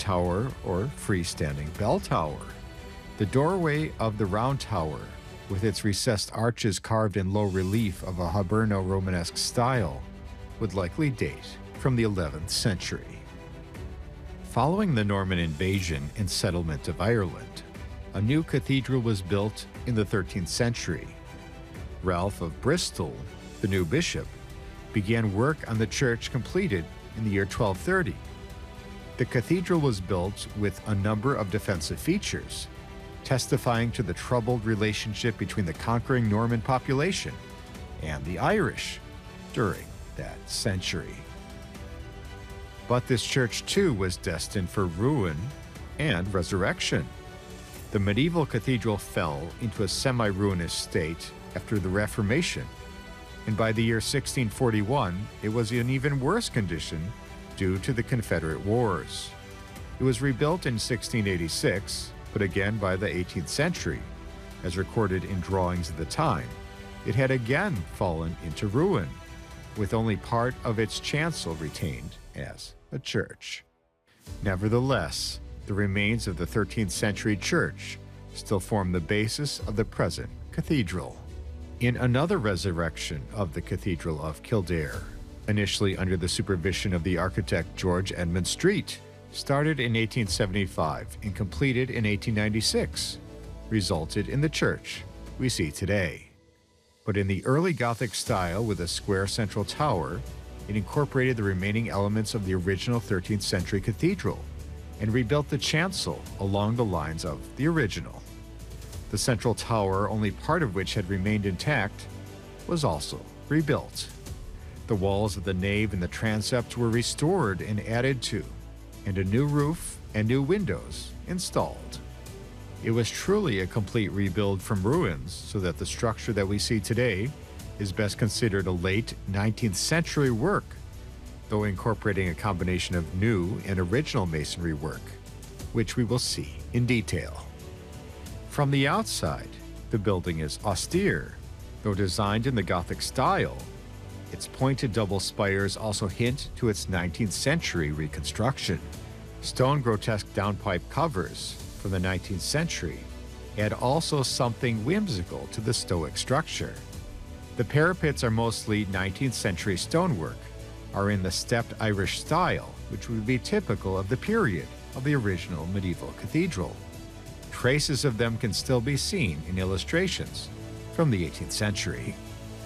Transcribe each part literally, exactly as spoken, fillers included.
tower or freestanding bell tower. The doorway of the round tower, with its recessed arches carved in low relief of a Hiberno-Romanesque style, would likely date from the eleventh century. Following the Norman invasion and settlement of Ireland, a new cathedral was built in the thirteenth century. Ralph of Bristol, the new bishop, began work on the church completed in the year twelve thirty. The cathedral was built with a number of defensive features, testifying to the troubled relationship between the conquering Norman population and the Irish during that century. But this church too was destined for ruin and resurrection. The medieval cathedral fell into a semi-ruinous state after the Reformation, and by the year sixteen forty-one, it was in even worse condition due to the Confederate Wars. It was rebuilt in sixteen eighty-six, but again by the eighteenth century, as recorded in drawings of the time, it had again fallen into ruin, with only part of its chancel retained as a church. Nevertheless, the remains of the thirteenth century church still form the basis of the present cathedral. In another resurrection of the Cathedral of Kildare, initially under the supervision of the architect George Edmund Street, started in eighteen seventy-five and completed in eighteen ninety-six, resulted in the church we see today. But in the early Gothic style with a square central tower, it incorporated the remaining elements of the original thirteenth century cathedral and rebuilt the chancel along the lines of the original. The central tower, only part of which had remained intact, was also rebuilt. The walls of the nave and the transept were restored and added to, and a new roof and new windows installed. It was truly a complete rebuild from ruins, so that the structure that we see today is best considered a late nineteenth century work, though incorporating a combination of new and original masonry work, which we will see in detail. From the outside, the building is austere, though designed in the Gothic style. Its pointed double spires also hint to its nineteenth century reconstruction. Stone grotesque downpipe covers from the nineteenth century add also something whimsical to the Stoic structure. The parapets are mostly nineteenth century stonework, are in the stepped Irish style, which would be typical of the period of the original medieval cathedral. Traces of them can still be seen in illustrations from the eighteenth century.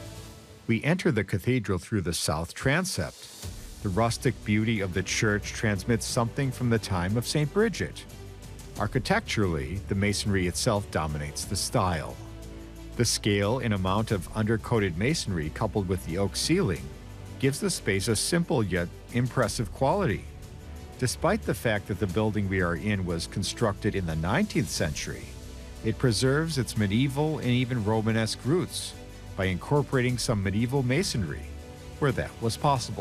We enter the cathedral through the south transept. The rustic beauty of the church transmits something from the time of Saint Bridget. Architecturally, the masonry itself dominates the style. The scale and amount of undercoated masonry coupled with the oak ceiling gives the space a simple yet impressive quality. Despite the fact that the building we are in was constructed in the nineteenth century, it preserves its medieval and even Romanesque roots by incorporating some medieval masonry where that was possible.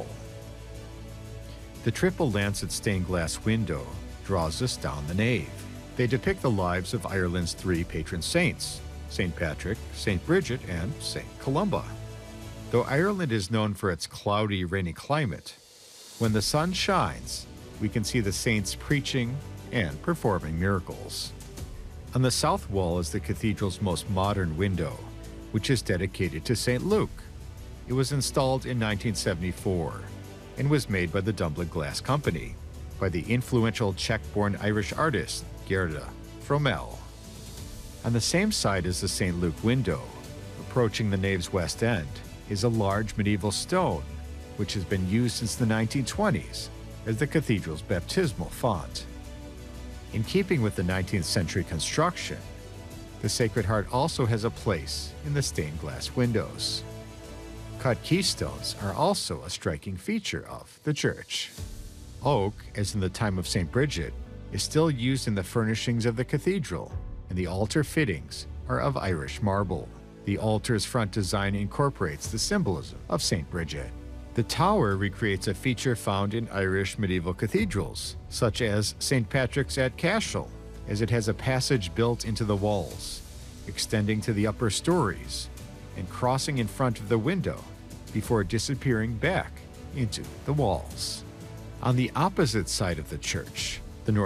The triple lancet stained glass window draws us down the nave. They depict the lives of Ireland's three patron saints, Saint Patrick, Saint Bridget, and Saint Columba. Though Ireland is known for its cloudy, rainy climate, when the sun shines, we can see the saints preaching and performing miracles. On the south wall is the cathedral's most modern window, which is dedicated to Saint Luke. It was installed in nineteen seventy-four and was made by the Dublin Glass Company, by the influential Czech-born Irish artist Gerda Fromell. On the same side as the Saint Luke window, approaching the nave's west end, is a large medieval stone, which has been used since the nineteen twenties as the cathedral's baptismal font. In keeping with the nineteenth century construction, the Sacred Heart also has a place in the stained glass windows. Cut keystones are also a striking feature of the church. Oak, as in the time of Saint Bridget, is still used in the furnishings of the cathedral, and the altar fittings are of Irish marble. The altar's front design incorporates the symbolism of Saint Bridget. The tower recreates a feature found in Irish medieval cathedrals, such as Saint Patrick's at Cashel, as it has a passage built into the walls, extending to the upper stories and crossing in front of the window before disappearing back into the walls. On the opposite side of the church,